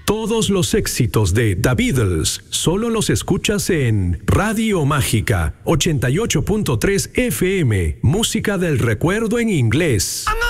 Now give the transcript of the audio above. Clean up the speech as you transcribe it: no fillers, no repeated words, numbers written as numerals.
Todos los éxitos de The Beatles solo los escuchas en Radio Mágica 88.3 FM, música del recuerdo en inglés.